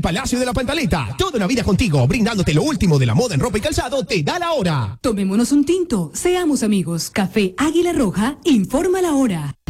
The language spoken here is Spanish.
el Palacio de la Pantaleta. Toda una vida contigo, brindándote lo último de la moda en ropa y calzado, te da la hora. Tomémonos un tinto, seamos amigos. Café Águila Roja, informa la hora.